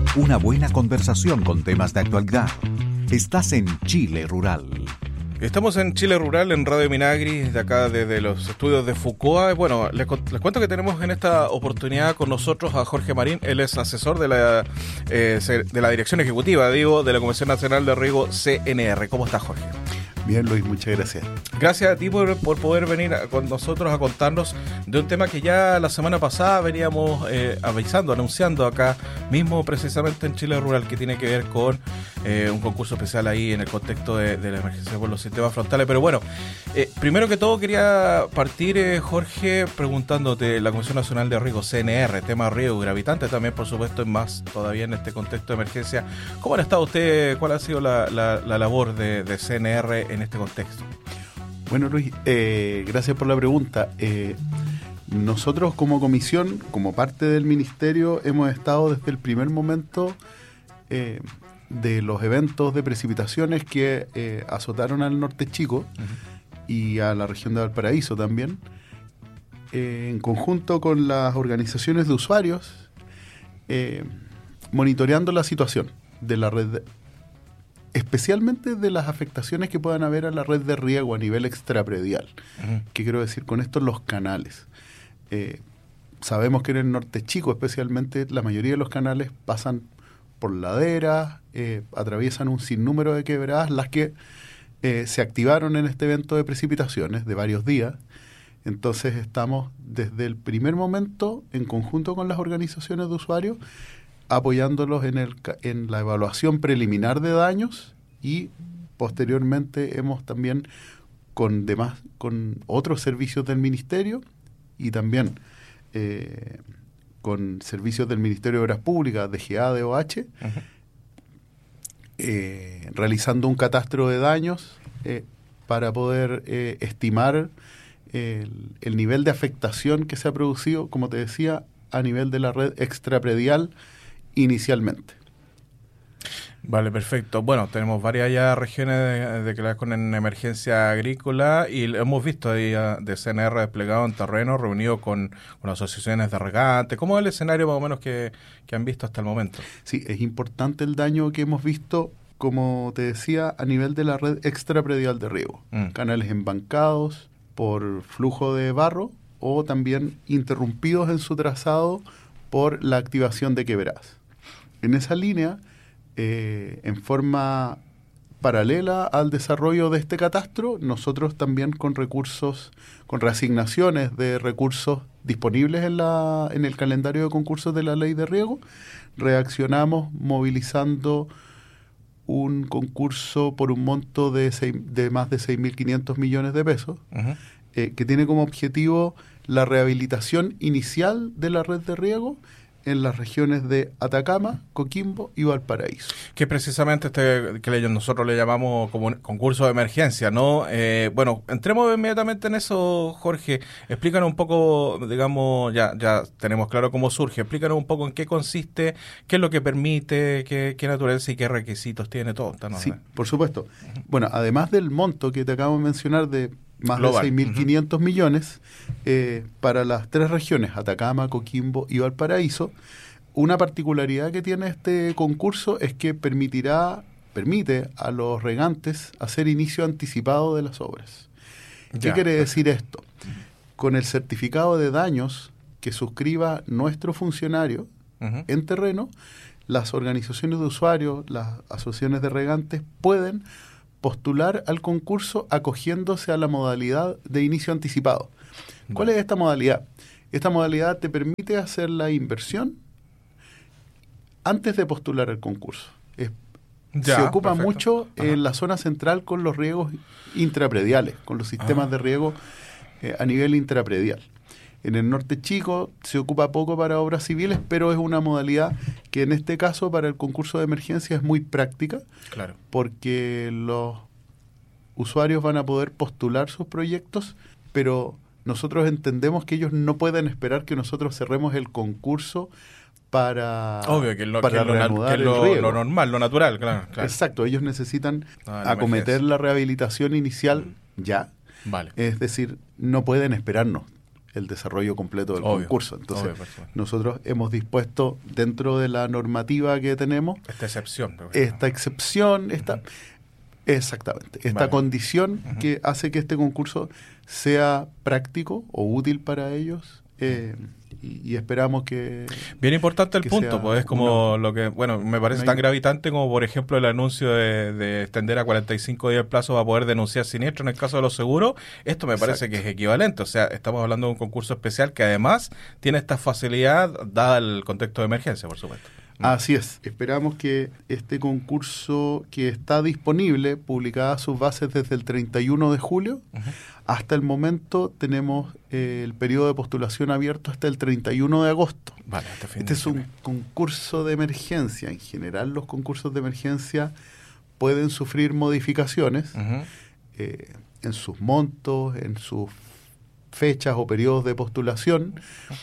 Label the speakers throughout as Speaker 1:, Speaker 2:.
Speaker 1: Una buena conversación con temas de actualidad. Estás en Chile Rural.
Speaker 2: Estamos en Chile Rural, en Radio Minagri, de acá desde los estudios de Fucoa. Bueno, les cuento que tenemos en esta oportunidad con nosotros a Jorge Marín. Él es asesor de la Dirección Ejecutiva, de la Comisión Nacional de Riego, CNR. ¿Cómo estás, Jorge?
Speaker 3: Bien, Luis, muchas gracias.
Speaker 2: Gracias a ti por poder venir con nosotros a contarnos de un tema que ya la semana pasada veníamos anunciando acá mismo, precisamente en Chile Rural, que tiene que ver con un concurso especial ahí en el contexto de la emergencia por los sistemas frontales. Pero bueno, primero que todo quería partir, Jorge, preguntándote, la Comisión Nacional de Riego, CNR, tema riego gravitante también, por supuesto, en más todavía en este contexto de emergencia. ¿Cómo han estado ustedes? ¿Cuál ha sido la labor de CNR en este contexto?
Speaker 3: Bueno, Luis, gracias por la pregunta. Nosotros como comisión, como parte del ministerio, hemos estado desde el primer momento de los eventos de precipitaciones que azotaron al norte chico y a la región de Valparaíso también, en conjunto con las organizaciones de usuarios, monitoreando la situación de la red, especialmente de las afectaciones que puedan haber a la red de riego a nivel extrapredial. ¿Qué quiero decir con esto? Los canales. Sabemos que en el norte chico, especialmente, la mayoría de los canales pasan por laderas, atraviesan un sinnúmero de quebradas, las que se activaron en este evento de precipitaciones de varios días. Entonces estamos desde el primer momento, en conjunto con las organizaciones de usuarios, apoyándolos en la evaluación preliminar de daños, y posteriormente hemos también con otros servicios del Ministerio y también con servicios del Ministerio de Obras Públicas, DGA, DOH, realizando un catastro de daños para poder estimar el nivel de afectación que se ha producido, como te decía, a nivel de la red extrapredial inicialmente.
Speaker 2: Vale, perfecto. Bueno, tenemos varias ya regiones declaradas con emergencia agrícola y hemos visto ahí de CNR desplegado en terreno, reunido con asociaciones de regantes. ¿Cómo es el escenario más o menos que han visto hasta el momento?
Speaker 3: Sí, es importante el daño que hemos visto, como te decía, a nivel de la red extrapredial de riego. Canales embancados por flujo de barro o también interrumpidos en su trazado por la activación de quebradas. En esa línea, en forma paralela al desarrollo de este catastro, nosotros también con reasignaciones de recursos disponibles en el calendario de concursos de la Ley de Riego, reaccionamos movilizando un concurso por un monto de más de 6.500 millones de pesos, que tiene como objetivo la rehabilitación inicial de la red de riego en las regiones de Atacama, Coquimbo y Valparaíso.
Speaker 2: Que precisamente nosotros le llamamos como un concurso de emergencia, ¿no? Bueno, entremos inmediatamente en eso, Jorge. Explícanos un poco, digamos, ya tenemos claro cómo surge. Explícanos un poco en qué consiste, qué es lo que permite, qué naturaleza y qué requisitos tiene todo.
Speaker 3: Sí, por supuesto. Bueno, además del monto que te acabo de mencionar de más global, de 6.500 millones, para las tres regiones, Atacama, Coquimbo y Valparaíso, una particularidad que tiene este concurso es que permite a los regantes hacer inicio anticipado de las obras. ¿Qué quiere decir esto? Con el certificado de daños que suscriba nuestro funcionario en terreno, las organizaciones de usuarios, las asociaciones de regantes pueden postular al concurso acogiéndose a la modalidad de inicio anticipado. ¿Cuál es esta modalidad? Esta modalidad te permite hacer la inversión antes de postular al concurso. Se ocupa mucho en la zona central con los riegos intraprediales, con los sistemas de riego a nivel intrapredial. En el norte chico se ocupa poco para obras civiles, pero es una modalidad que en este caso para el concurso de emergencia es muy práctica, claro, porque los usuarios van a poder postular sus proyectos, pero nosotros entendemos que ellos no pueden esperar que nosotros cerremos el concurso para reanudar el riego.
Speaker 2: Lo normal, lo natural, claro.
Speaker 3: Exacto, ellos necesitan acometer la rehabilitación inicial ya.
Speaker 2: Vale.
Speaker 3: Es decir, no pueden esperarnos. el desarrollo completo del concurso. Entonces, nosotros hemos dispuesto dentro de la normativa que tenemos esta excepción, exactamente, esta condición que hace que este concurso sea práctico o útil para ellos. Y esperamos que...
Speaker 2: Bien importante el punto, pues es como lo que, bueno, me parece tan gravitante como, por ejemplo, el anuncio de extender a 45 días el plazo para poder denunciar siniestro en el caso de los seguros. Esto me parece que es equivalente, o sea, estamos hablando de un concurso especial que además tiene esta facilidad dada el contexto de emergencia, por supuesto.
Speaker 3: Así es, esperamos que este concurso que está disponible, publicadas sus bases desde el 31 de julio, hasta el momento tenemos el periodo de postulación abierto hasta el 31 de agosto.
Speaker 2: Vale,
Speaker 3: este es un concurso de emergencia. En general los concursos de emergencia pueden sufrir modificaciones en sus montos, en sus fechas o periodos de postulación.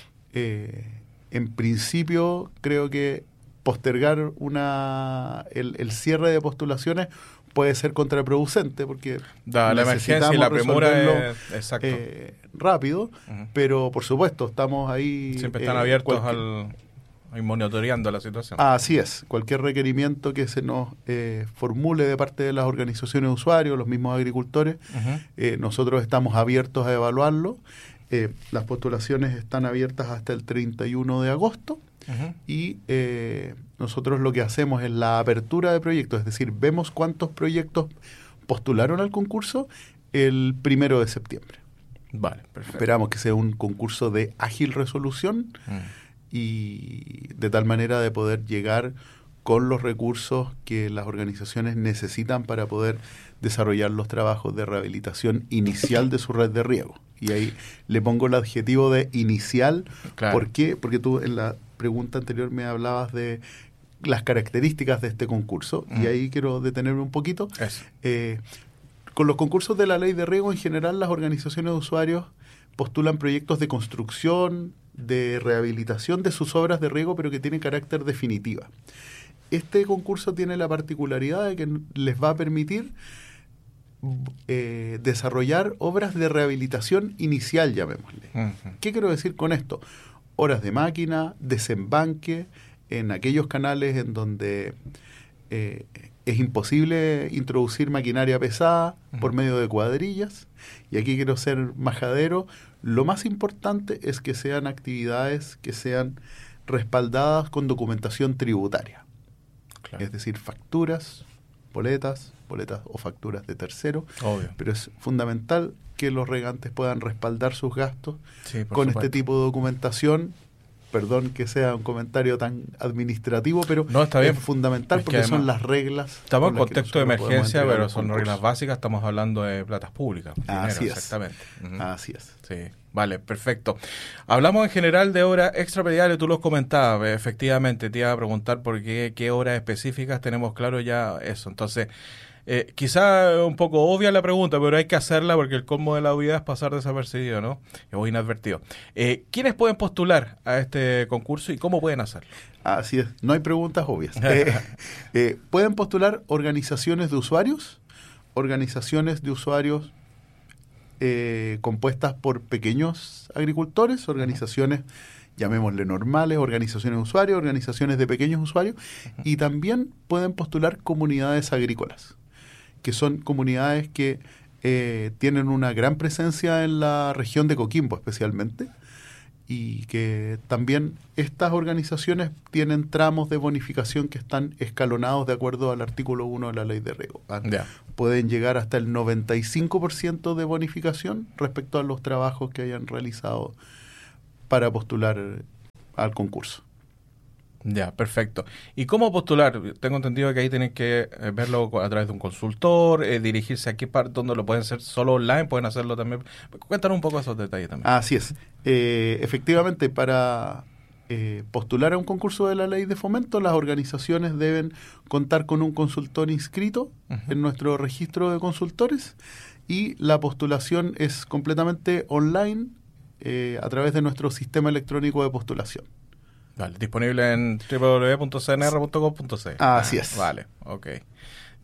Speaker 3: En principio creo que postergar el cierre de postulaciones puede ser contraproducente porque
Speaker 2: la emergencia y la premura es
Speaker 3: rápido, pero por supuesto estamos ahí.
Speaker 2: Siempre están abiertos monitoreando la situación.
Speaker 3: Así es, cualquier requerimiento que se nos formule de parte de las organizaciones de usuarios, los mismos agricultores, nosotros estamos abiertos a evaluarlo. Las postulaciones están abiertas hasta el 31 de agosto. Y nosotros lo que hacemos es la apertura de proyectos, es decir, vemos cuántos proyectos postularon al concurso el 1 de septiembre.
Speaker 2: Vale, perfecto.
Speaker 3: Esperamos que sea un concurso de ágil resolución y de tal manera de poder llegar con los recursos que las organizaciones necesitan para poder desarrollar los trabajos de rehabilitación inicial de su red de riego. Y ahí le pongo el adjetivo de inicial.
Speaker 2: Claro.
Speaker 3: ¿Por qué? Porque tú en la pregunta anterior me hablabas de las características de este concurso y ahí quiero detenerme un poquito. Con los concursos de la ley de riego en general las organizaciones de usuarios postulan proyectos de construcción, de rehabilitación de sus obras de riego, pero que tienen carácter definitiva. Este concurso tiene la particularidad de que les va a permitir desarrollar obras de rehabilitación inicial, llamémosle. ¿Qué quiero decir con esto? Horas de máquina, desembanque, en aquellos canales en donde es imposible introducir maquinaria pesada por medio de cuadrillas. Y aquí quiero ser majadero. Lo más importante es que sean actividades que sean respaldadas con documentación tributaria. Claro. Es decir, facturas, boletas o facturas de tercero.
Speaker 2: Obvio.
Speaker 3: Pero es fundamental que los regantes puedan respaldar sus gastos con
Speaker 2: supuesto.
Speaker 3: Este tipo de documentación. Perdón que sea un comentario tan administrativo, pero
Speaker 2: no, está bien.
Speaker 3: Es fundamental porque son las reglas.
Speaker 2: Estamos en contexto de emergencia, pero son reglas básicas. Estamos hablando de platas públicas.
Speaker 3: Así
Speaker 2: dinero,
Speaker 3: es.
Speaker 2: Exactamente.
Speaker 3: Así es.
Speaker 2: Sí, vale, perfecto. Hablamos en general de obras extrapediales, tú los comentabas. Efectivamente, te iba a preguntar por qué obras específicas. Tenemos claro ya eso. Entonces, quizá un poco obvia la pregunta, pero hay que hacerla porque el colmo de la obviedad es pasar desapercibido, ¿no? O inadvertido. ¿Quiénes pueden postular a este concurso y cómo pueden hacerlo?
Speaker 3: Así es, no hay preguntas obvias. Pueden postular organizaciones de usuarios compuestas por pequeños agricultores, organizaciones, llamémosle normales, organizaciones de usuarios, organizaciones de pequeños usuarios, y también pueden postular comunidades agrícolas, que son comunidades que tienen una gran presencia en la región de Coquimbo especialmente, y que también estas organizaciones tienen tramos de bonificación que están escalonados de acuerdo al artículo 1 de la ley de riego. Pueden llegar hasta el 95% de bonificación respecto a los trabajos que hayan realizado para postular al concurso.
Speaker 2: Ya, perfecto. ¿Y cómo postular? Tengo entendido que ahí tienen que verlo a través de un consultor, dirigirse a qué parte, donde lo pueden hacer solo online, pueden hacerlo también. Cuéntanos un poco esos detalles también.
Speaker 3: Así es. Efectivamente, para postular a un concurso de la ley de fomento, las organizaciones deben contar con un consultor inscrito en nuestro registro de consultores, y la postulación es completamente online a través de nuestro sistema electrónico de postulación.
Speaker 2: Vale, disponible en www.cnr.com.c.
Speaker 3: Así es.
Speaker 2: Vale, ok.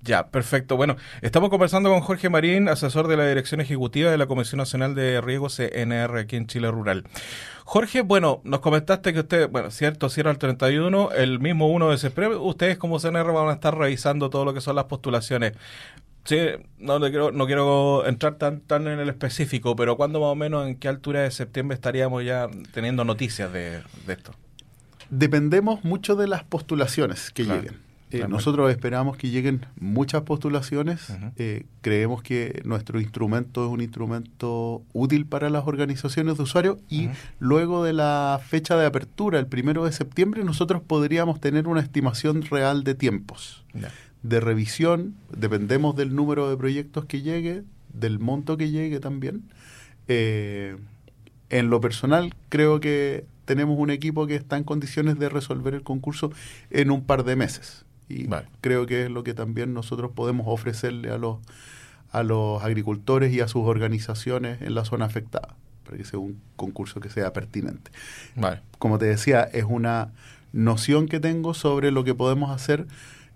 Speaker 2: Ya, perfecto. Bueno, estamos conversando con Jorge Marín, asesor de la Dirección Ejecutiva de la Comisión Nacional de Riego CNR aquí en Chile Rural. Jorge, bueno, nos comentaste que usted, bueno, cierto, cierra el 31, el mismo 1 de septiembre, ustedes como CNR van a estar revisando todo lo que son las postulaciones. Sí, no quiero entrar tan en el específico, pero ¿cuándo más o menos, en qué altura de septiembre estaríamos ya teniendo noticias de esto?
Speaker 3: Dependemos mucho de las postulaciones que lleguen. Nosotros esperamos que lleguen muchas postulaciones. Creemos que nuestro instrumento es un instrumento útil para las organizaciones de usuarios y luego de la fecha de apertura, el 1 de septiembre, nosotros podríamos tener una estimación real de tiempos de revisión. Dependemos del número de proyectos que llegue, del monto que llegue también. En lo personal, creo que tenemos un equipo que está en condiciones de resolver el concurso en un par de meses. Y creo que es lo que también nosotros podemos ofrecerle a los agricultores y a sus organizaciones en la zona afectada, para que sea un concurso que sea pertinente. Como te decía, es una noción que tengo sobre lo que podemos hacer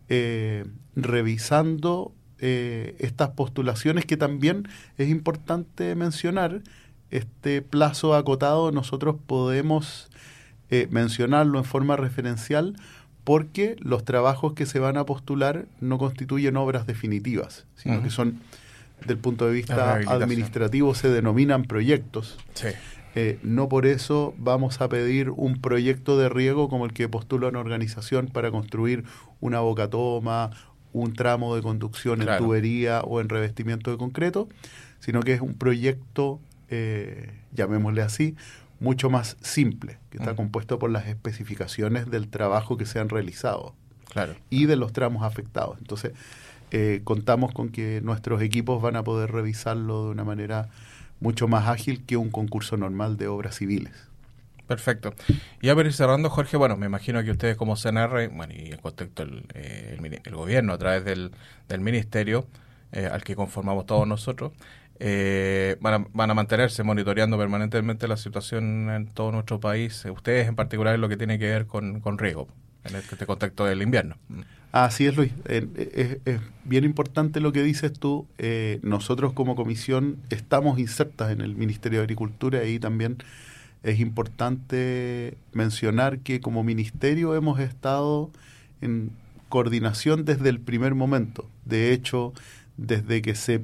Speaker 3: revisando estas postulaciones, que también es importante mencionar. Este plazo acotado nosotros podemos mencionarlo en forma referencial, porque los trabajos que se van a postular no constituyen obras definitivas, sino que son, del punto de vista administrativo, se denominan proyectos. Sí. No por eso vamos a pedir un proyecto de riego como el que postula una organización para construir una bocatoma, un tramo de conducción en tubería o en revestimiento de concreto, sino que es un proyecto, llamémosle así, mucho más simple, que está compuesto por las especificaciones del trabajo que se han realizado y de los tramos afectados. Entonces, contamos con que nuestros equipos van a poder revisarlo de una manera mucho más ágil que un concurso normal de obras civiles.
Speaker 2: Perfecto. Y ya para ir cerrando, Jorge, bueno, me imagino que ustedes como CNR, bueno, y en contexto el gobierno a través del ministerio, al que conformamos todos nosotros, van a mantenerse monitoreando permanentemente la situación en todo nuestro país, ustedes en particular en lo que tiene que ver con riego, en este contexto del invierno.
Speaker 3: Así es, Luis. Es bien importante lo que dices tú. Nosotros como comisión estamos insertas en el Ministerio de Agricultura y también es importante mencionar que como ministerio hemos estado en coordinación desde el primer momento. De hecho, desde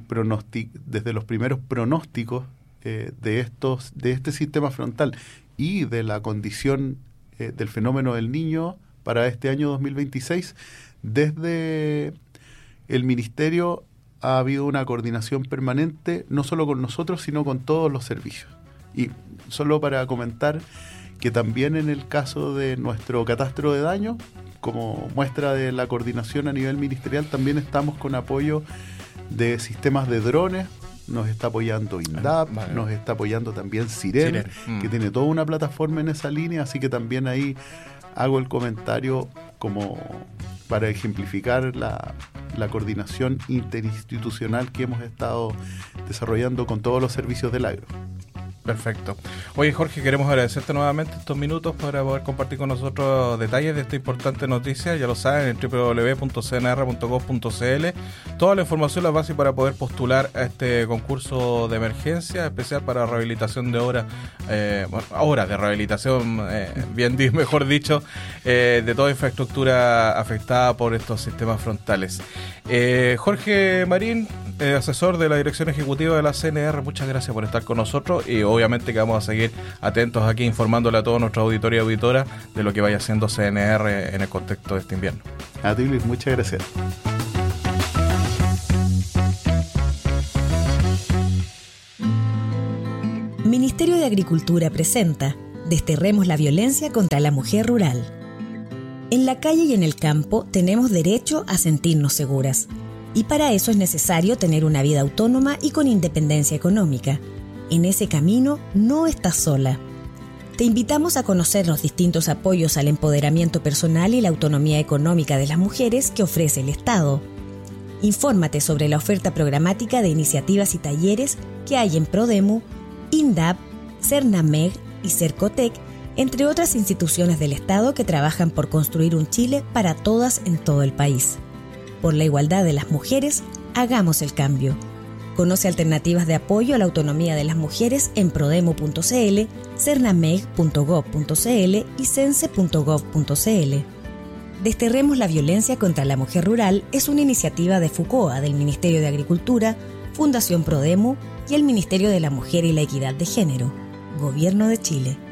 Speaker 3: los primeros pronósticos de este sistema frontal y de la condición del fenómeno del Niño para este año 2026, desde el Ministerio ha habido una coordinación permanente, no solo con nosotros, sino con todos los servicios. Y solo para comentar que también en el caso de nuestro catastro de daño, como muestra de la coordinación a nivel ministerial, también estamos con apoyo de sistemas de drones. Nos está apoyando INDAP, nos está apoyando también Siren, que tiene toda una plataforma en esa línea, así que también ahí hago el comentario como para ejemplificar la coordinación interinstitucional que hemos estado desarrollando con todos los servicios del agro.
Speaker 2: Perfecto. Oye, Jorge, queremos agradecerte nuevamente estos minutos para poder compartir con nosotros detalles de esta importante noticia. Ya lo saben, en www.cnr.gov.cl. Toda la información la base para poder postular a este concurso de emergencia especial para rehabilitación de obras de rehabilitación, mejor dicho, de toda infraestructura afectada por estos sistemas frontales. Jorge Marín, asesor de la Dirección Ejecutiva de la CNR, muchas gracias por estar con nosotros y obviamente que vamos a seguir atentos aquí informándole a toda nuestra auditoría y auditora de lo que vaya haciendo CNR en el contexto de este invierno.
Speaker 3: A ti, Luis, muchas gracias.
Speaker 4: Ministerio de Agricultura presenta Desterremos la violencia contra la mujer rural. En la calle y en el campo tenemos derecho a sentirnos seguras. Y para eso es necesario tener una vida autónoma y con independencia económica. En ese camino no estás sola. Te invitamos a conocer los distintos apoyos al empoderamiento personal y la autonomía económica de las mujeres que ofrece el Estado. Infórmate sobre la oferta programática de iniciativas y talleres que hay en Prodemu, INDAP, Cernameg y Cercotec, entre otras instituciones del Estado que trabajan por construir un Chile para todas en todo el país. Por la igualdad de las mujeres, hagamos el cambio. Conoce alternativas de apoyo a la autonomía de las mujeres en prodemo.cl, cernameg.gov.cl y cense.gov.cl. Desterremos la violencia contra la mujer rural es una iniciativa de FUCOA, del Ministerio de Agricultura, Fundación Prodemo y el Ministerio de la Mujer y la Equidad de Género, Gobierno de Chile.